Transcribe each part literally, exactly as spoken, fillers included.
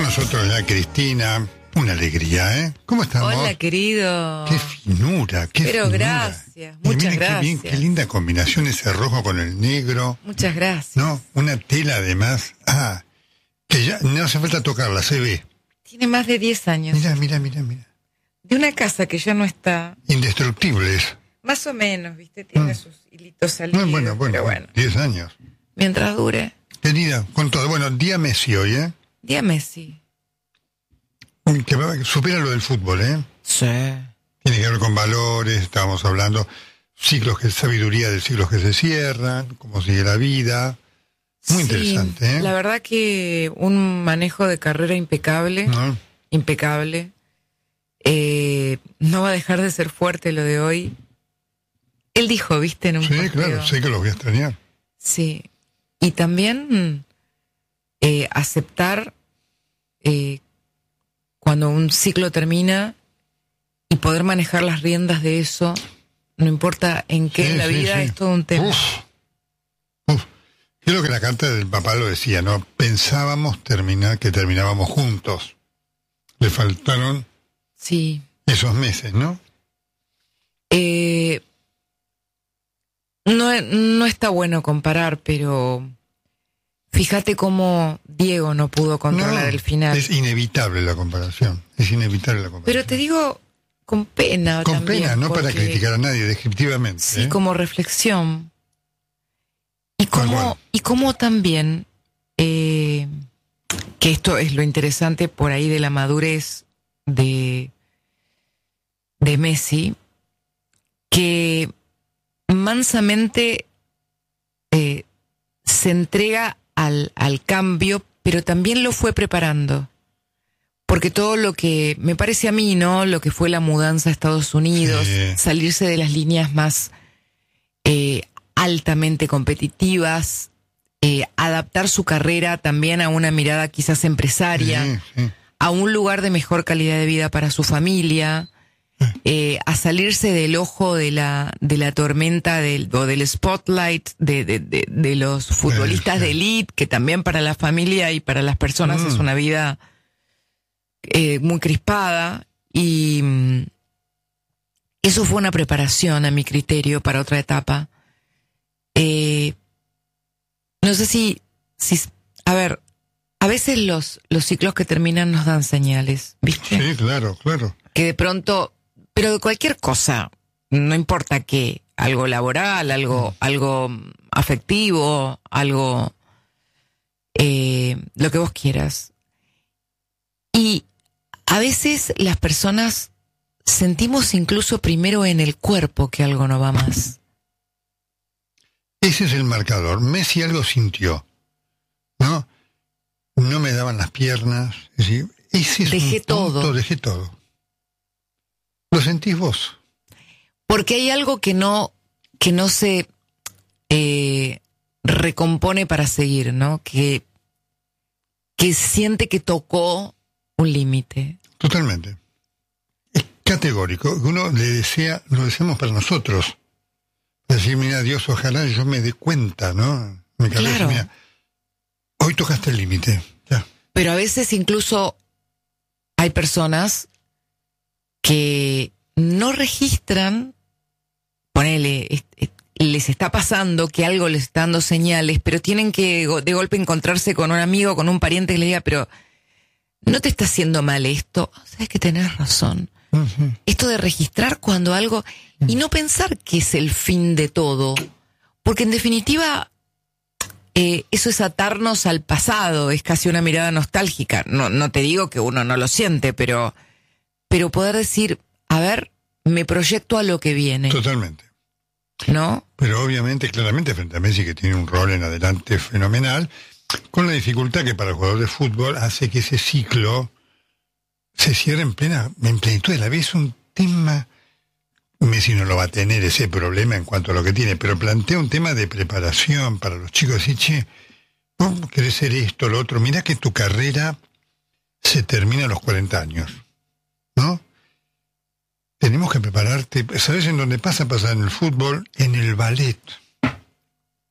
nosotros ya Cristina, una alegría, ¿eh? ¿Cómo estamos? Hola, querido. Qué finura, qué Pero finura. gracias, Y muchas miren gracias. Qué, bien, qué linda combinación ese rojo con el negro. Muchas gracias. No, una tela además. Ah, que ya no hace falta tocarla, se ve. Tiene más de diez años. Mira, mira, mira, mira. De una casa que ya no está. Indestructibles. Más o menos, ¿viste? Tiene Mm. sus hilitos salidos. No, bueno, bueno, pero bueno, bueno. diez años. Mientras dure. Querida, con todo. Bueno, día Messi hoy, ¿eh? Día Messi. Que va- supera lo del fútbol, ¿eh? Sí. Tiene que ver con valores, estábamos hablando, ciclos que, sabiduría de ciclos que se cierran, cómo sigue la vida. Muy Sí, interesante, ¿eh? La verdad que un manejo de carrera impecable. ¿No? Impecable. Eh, no va a dejar de ser fuerte lo de hoy. Él dijo, ¿viste? En un Sí, posteo. claro, sé que los voy a extrañar. Sí. Y también eh, aceptar eh, cuando un ciclo termina y poder manejar las riendas de eso, no importa en qué Sí, en la sí, vida, sí. es todo un tema. Uf, uf. Creo que la carta del papá lo decía, ¿no? Pensábamos terminar, que terminábamos juntos. Le faltaron Sí. esos meses, ¿no? Eh, no, no está bueno comparar, pero fíjate cómo Diego no pudo controlar No, el final. Es inevitable la comparación. Es inevitable la comparación. Pero te digo con pena Con también, pena, no para porque- criticar a nadie, descriptivamente. Sí, ¿eh? como reflexión. Y Tal como, cual. y como también, eh, que esto es lo interesante por ahí de la madurez de, de Messi, que mansamente eh, se entrega al, al cambio, pero también lo fue preparando. Porque todo lo que, me parece a mí, ¿no? Lo que fue la mudanza a Estados Unidos, Sí. salirse de las líneas más eh, altamente competitivas, eh, adaptar su carrera también a una mirada quizás empresaria, Sí, sí. a un lugar de mejor calidad de vida para su familia, eh, a salirse del ojo de la de la tormenta del, o del spotlight de, de, de, de los futbolistas Sí, sí. de elite, que también para la familia y para las personas Mm. es una vida eh, muy crispada, y mm, eso fue una preparación a mi criterio para otra etapa. Eh, no sé si, si, a ver, a veces los, los ciclos que terminan nos dan señales, ¿viste? Sí, claro, claro. Que de pronto, pero de cualquier cosa, no importa qué, algo laboral, algo, algo afectivo, algo, eh, lo que vos quieras. Y a veces las personas sentimos incluso primero en el cuerpo que algo no va más. Ese es el marcador. Messi algo sintió, ¿no? No me daban las piernas. Es decir, ese es Dejé un punto, todo. dejé todo. ¿Lo sentís vos? Porque hay algo que no, que no se eh, recompone para seguir, ¿no? Que, que siente que tocó un límite. Totalmente. Es categórico. Uno le desea, lo deseamos para nosotros. Decir, mira, Dios, ojalá yo me dé cuenta, ¿no? Mi cabeza, Claro. mira, hoy tocaste el límite. Ya. Pero a veces incluso hay personas que no registran, ponele, es- es- les está pasando que algo les está dando señales, pero tienen que go- de golpe encontrarse con un amigo, con un pariente que le diga, pero no te está haciendo mal esto. Sabes que tenés razón. Ujú. Esto de registrar cuando algo, y no pensar que es el fin de todo, porque en definitiva eh, eso es atarnos al pasado, es casi una mirada nostálgica. No, no te digo que uno no lo siente, pero, pero poder decir, a ver, me proyecto a lo que viene, Totalmente. ¿no? Pero obviamente, claramente, frente a Messi, que tiene un rol en adelante fenomenal, con la dificultad que para el jugador de fútbol hace que ese ciclo se cierre en plena, en plenitud de la vida. Es un tema, Messi no lo va a tener ese problema en cuanto a lo que tiene, pero plantea un tema de preparación para los chicos, decir, che, vos querés ser esto, lo otro, mirá que tu carrera se termina a los cuarenta años, ¿no? Tenemos que prepararte, ¿sabes en dónde pasa? Pasa en el fútbol, en el ballet.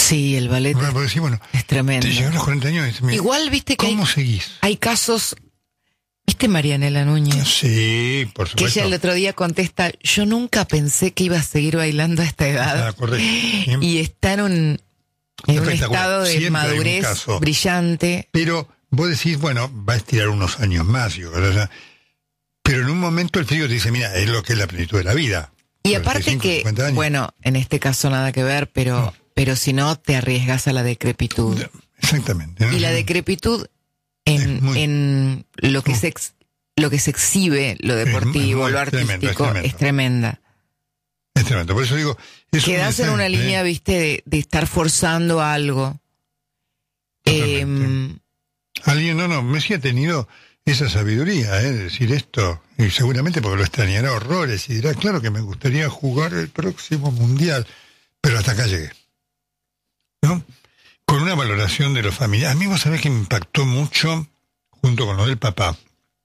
Sí, el ballet Bueno, porque decís, bueno, es tremendo. te llegan los cuarenta años y dices, mira, Igual, viste que ¿cómo hay, seguís? hay casos, viste Marianela Núñez, Sí, por que supuesto. ella el otro día contesta, yo nunca pensé que iba a seguir bailando a esta edad. Ah, correcto. Y está en un, en un Espectacular. estado de Siempre hay un madurez caso. brillante. Pero vos decís, bueno, va a estirar unos años más, digo, ¿verdad? Pero en un momento el físico te dice, mira, es lo que es la plenitud de la vida. Y aparte que, bueno, en este caso nada que ver, pero, no. pero si no, te arriesgas a la decrepitud. Exactamente. ¿No? Y la decrepitud en, muy, en lo que uh, se ex, lo que se exhibe, lo deportivo, muy, lo artístico, tremendo, es, tremendo. es tremenda. Es tremendo, por eso digo... Es Quedás en una línea, ¿eh? viste, de, de estar forzando algo. Eh, Alguien, no, no, Messi ha tenido esa sabiduría, ¿eh? De decir esto, y seguramente porque lo extrañará horrores, y dirá, claro que me gustaría jugar el próximo Mundial, pero hasta acá llegué. ¿No? Con una valoración de los familiares. A mí vos sabés que me impactó mucho, junto con lo del papá.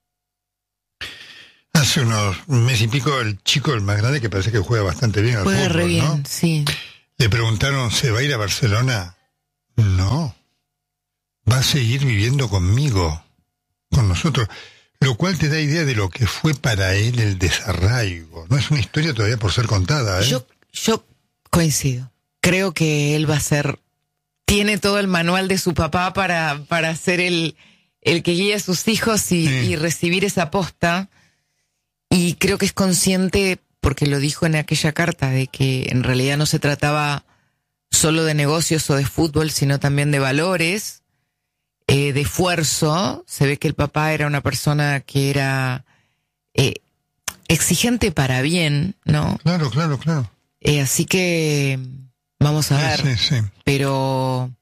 Hace unos meses y pico, el chico, el más grande, que parece que juega bastante bien al juega fútbol, re bien, ¿no? Sí. Le preguntaron, ¿se va a ir a Barcelona? No. Va a seguir viviendo conmigo, con nosotros. Lo cual te da idea de lo que fue para él el desarraigo. No es una historia todavía por ser contada, ¿eh? Yo, yo coincido. Creo que él va a ser... Tiene todo el manual de su papá para, para ser el, el que guía a sus hijos y, sí. y recibir esa posta. Y creo que es consciente, porque lo dijo en aquella carta, de que en realidad no se trataba solo de negocios o de fútbol, sino también de valores, eh, de esfuerzo. Se ve que el papá era una persona que era eh, exigente para bien, ¿no? Claro, claro, claro. Eh, así que vamos a ver. Sí, sí, sí. Pero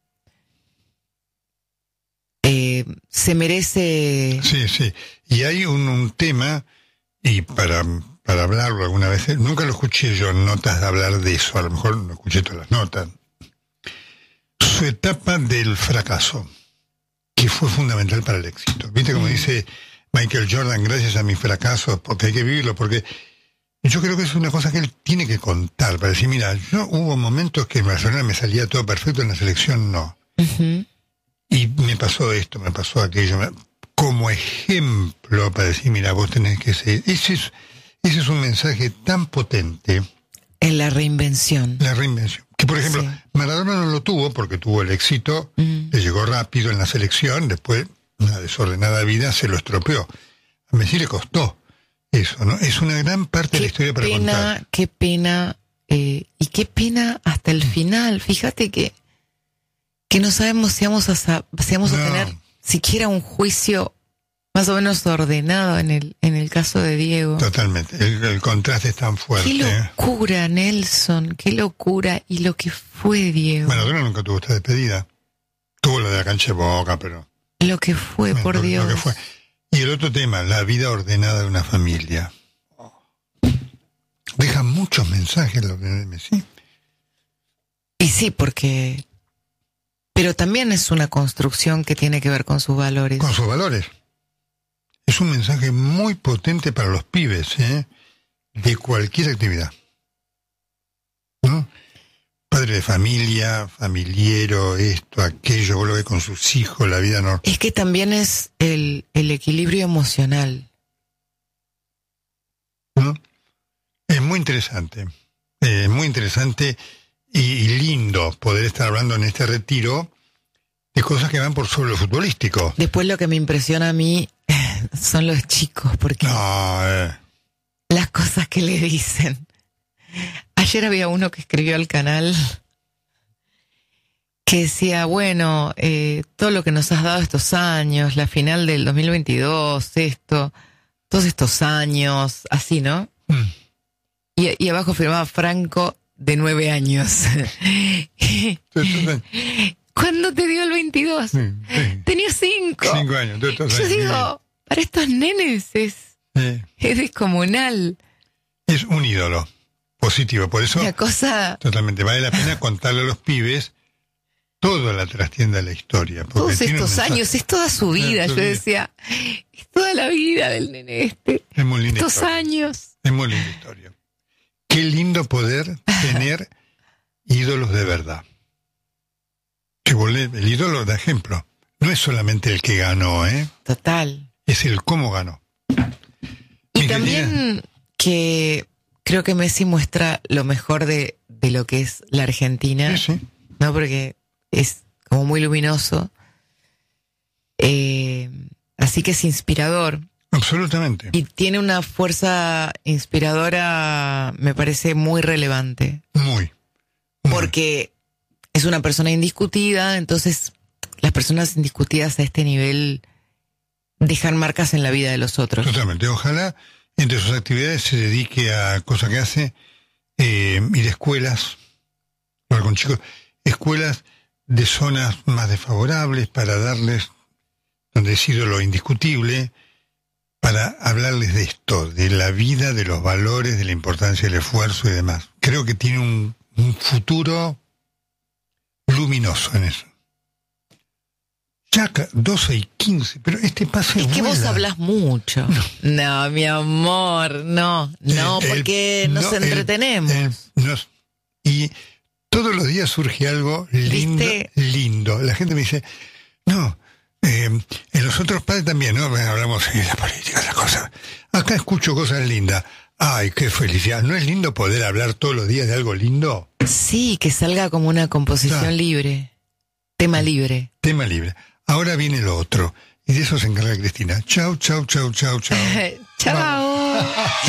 eh, se merece... Sí, sí. Y hay un, un tema... Y para, para hablarlo alguna vez, nunca lo escuché yo en notas de hablar de eso, a lo mejor no escuché todas las notas. Su etapa del fracaso, que fue fundamental para el éxito. ¿Viste como dice Michael Jordan, gracias a mis fracasos, porque hay que vivirlo? Porque yo creo que es una cosa que él tiene que contar, para decir, mira, yo hubo momentos que en Barcelona me salía todo perfecto, en la selección no. Uh-huh. Y me pasó esto, me pasó aquello... Me... como ejemplo para decir, mira, vos tenés que ser... Ese es, ese es un mensaje tan potente. En la reinvención. La reinvención. Que, por ejemplo, sí. Maradona no lo tuvo porque tuvo el éxito, mm. le llegó rápido en la selección, después una desordenada vida se lo estropeó. A Messi le costó eso, ¿no? Es una gran parte qué de la historia para pena, contar. Qué pena, eh, y qué pena hasta el final. Fíjate que, que no sabemos si vamos a, si vamos no. a tener... siquiera un juicio más o menos ordenado en el en el caso de Diego. Totalmente, el, el contraste es tan fuerte. Qué locura, Nelson, qué locura, y lo que fue Diego. Maradona nunca tuvo esta despedida. Tuvo lo de la cancha de Boca, pero... Lo que fue, bueno, por lo, Dios. Lo que fue. Y el otro tema, la vida ordenada de una familia. Deja muchos mensajes lo de Messi. Y sí, porque... Pero también es una construcción que tiene que ver con sus valores. Con sus valores. Es un mensaje muy potente para los pibes, ¿eh? De cualquier actividad. ¿No? Padre de familia, familiero, esto, aquello, vos lo ves con sus hijos, la vida no. Es que también es el, el equilibrio emocional. ¿No? Es muy interesante. Es eh, muy interesante. Y, y lindo poder estar hablando en este retiro de cosas que van por sobre lo futbolístico. Después lo que me impresiona a mí son los chicos, porque no, eh. las cosas que le dicen. Ayer había uno que escribió al canal que decía, bueno, eh, todo lo que nos has dado estos años, la final del dos mil veintidós, esto, todos estos años, así, ¿no? Mm. Y, y abajo firmaba Franco, de nueve años. ¿Cuándo te dio el veintidós? Sí, sí. Tenía cinco. Cinco años. Yo años. digo, para estos nenes es, sí. es descomunal. Es un ídolo positivo, por eso... La cosa... Totalmente, vale la pena contarle a los pibes toda la trastienda de la historia. Todos estos años, es toda su vida. Yo vida. decía, es toda la vida del nene este. Es muy linda Estos historia. años. Es muy linda historia. Qué lindo poder tener ídolos de verdad. que volé, el ídolo da ejemplo. No es solamente el que ganó, ¿eh? Total. Es el cómo ganó. Y Mi también querida... que creo que Messi muestra lo mejor de, de lo que es la Argentina. Sí, sí. ¿No? Porque es como muy luminoso. Eh, así que es inspirador. Absolutamente. Y tiene una fuerza inspiradora, me parece muy relevante. Muy. muy. Porque es una persona indiscutida, entonces las personas indiscutidas a este nivel dejan marcas en la vida de los otros. Totalmente. Ojalá entre sus actividades se dedique a cosas que hace, eh, ir a escuelas, hablar con chicos, escuelas de zonas más desfavorables para darles, donde es ídolo indiscutible, para hablarles de esto, de la vida, de los valores, de la importancia del esfuerzo y demás. Creo que tiene un, un futuro luminoso en eso. Ya doce y quince, pero este pase es que vuela. Vos hablas mucho. No, no mi amor, no, no, el, porque el, nos no, entretenemos. El, el, nos, y todos los días surge algo lindo, ¿Viste? lindo. La gente me dice, no, eh, en los otros padres también, ¿no? Hablamos de la política, las cosas. Acá escucho cosas lindas. Ay, qué felicidad. ¿No es lindo poder hablar todos los días de algo lindo? Sí, que salga como una composición ah. libre. Tema libre. Tema libre. Ahora viene lo otro. Y de eso se encarga Cristina. Chau, chau, chau, chau, chau. Chau.